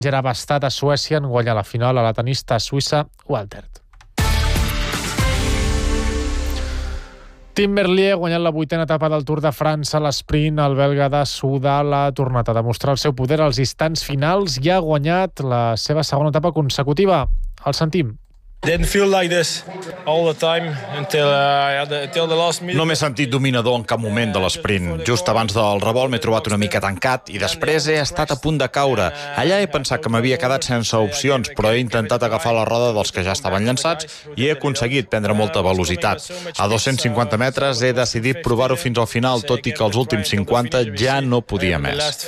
Era abastat a Suècia en guanyar la final a la tenista suïssa Waltert. Tim Merlier ha guanyat la 8a etapa del Tour de França a l'esprint. El belga de Soudal ha tornat a demostrar el seu poder als instants finals i ha guanyat la seva segona etapa consecutiva. El sentim. No m'he sentit dominador en cap moment de l'esprint. Just abans del revolt m'he trobat una mica tancat i després he estat a punt de caure. Allà he pensat que m'havia quedat sense opcions, però he intentat agafar la roda dels que ja estaven llançats i he aconseguit prendre molta velocitat. A 250 metres he decidit provar-ho fins al final, tot i que els últims 50 ja no podia més.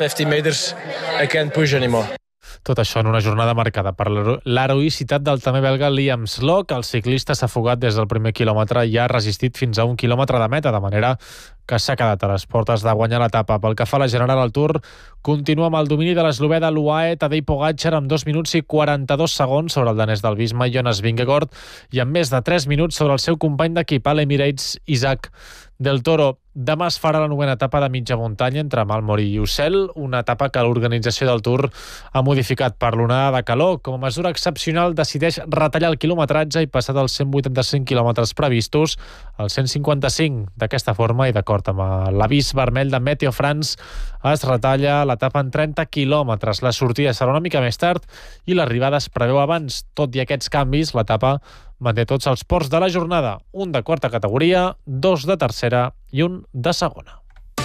Tot això en una jornada marcada per l'heroïcitat del també belga Liam Slock. El ciclista s'ha fugat des del primer quilòmetre i ha resistit fins a 1 quilòmetre de meta, de manera que s'ha quedat a les portes de guanyar l'etapa. Pel que fa a la general al Tour, continua amb el domini de l'eslovè de l'UAE Tadej Pogačar amb 2 minuts i 42 segons sobre el danès del Visma Jonas Vingegaard i amb més de 3 minuts sobre el seu company d'equip a l'Emirates Isaac del Toro. Demà es farà la 9a etapa de mitja muntanya entre Malmori i Ussel, una etapa que l'organització del Tour ha modificat per l'onada de calor. Com a mesura excepcional decideix retallar el quilometratge i passar dels 185 quilòmetres previstos als 155. D'aquesta forma i d'acord amb l'avís vermell de Meteo France, es retalla l'etapa en 30 quilòmetres. La sortida serà una mica més tard i l'arribada es preveu abans. Tot i aquests canvis, l'etapa manté tots els ports de la jornada, un de quarta categoria, 2 de tercera i un de segona.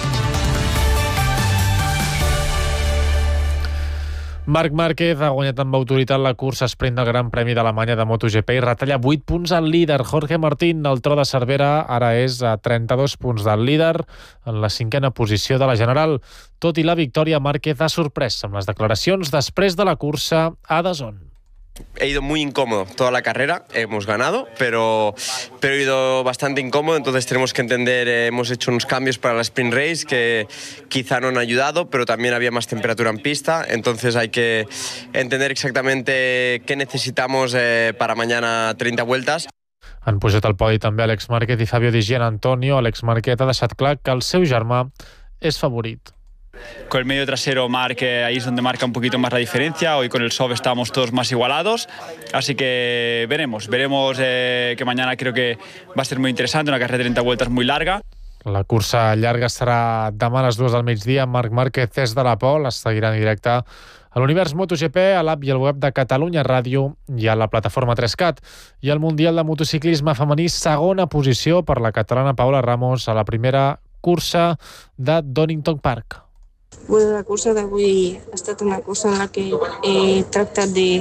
Marc Márquez ha guanyat amb autoritat la cursa sprint del Gran Premi d'Alemanya de MotoGP i retalla 8 punts al líder. Jorge Martín, el tro de Cervera, ara és a 32 punts del líder en la 5a posició de la general. Tot i la victòria, Márquez ha sorprès amb les declaracions després de la cursa a DAZN. He ido muy incómodo toda la carrera, hemos ganado, pero he ido bastante incómodo, entonces tenemos que entender, hemos hecho unos cambios para la sprint race que quizá no han ayudado, pero también había más temperatura en pista, entonces hay que entender exactamente qué necesitamos para mañana 30 vueltas. Han pujat al podi també Àlex Márquez i Fabio Di Gianantonio. Àlex Márquez ha deixat clar que el seu germà és favorit. Con el medio trasero Marc ahí es donde marca un poquito más la diferencia. Hoy con el Sob estamos todos más igualados, así que veremos que mañana creo que va a ser muy interesante, una carrera de 30 vueltas muy larga. La cursa llarga serà demà a les 2 del migdia. Marc Márquez és de la Pol, es seguirà en directe a l'Univers MotoGP, a l'app i al web de Catalunya Ràdio i a la plataforma 3CAT. I al Mundial de Motociclisme Femení, segona posició per la catalana Paula Ramos a la primera cursa de Donington Park. Bueno, la cursa d'avui ha estat una cursa en la que he tractat de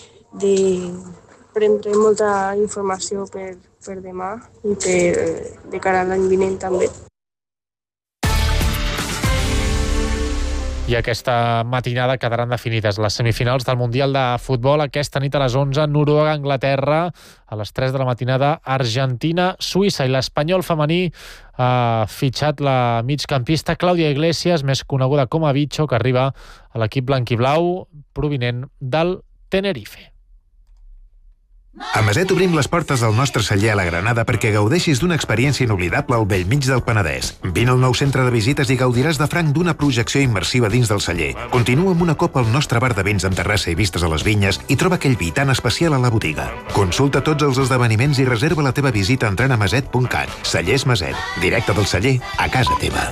prendre molta informació per demà i de cara a l'any vinent també. I aquesta matinada quedaran definides les semifinals del Mundial de Futbol. Aquesta nit a les 11, Noruega-Anglaterra, a les 3 de la matinada, Argentina-Suïssa. I l'Espanyol femení ha fitxat la migcampista Clàudia Iglesias, més coneguda com a Bicho, que arriba a l'equip blanquiblau provinent del Tenerife. A Maset obrim les portes del nostre celler a la Granada perquè gaudeixis d'una experiència inoblidable al bell mig del Penedès. Vine al nou centre de visites i gaudiràs de franc d'una projecció immersiva dins del celler. Continua amb una copa al nostre bar de vins amb terrassa i vistes a les vinyes i troba aquell vi tan especial a la botiga. Consulta tots els esdeveniments i reserva la teva visita entrant a maset.cat. Cellers Maset, directe del celler a casa teva.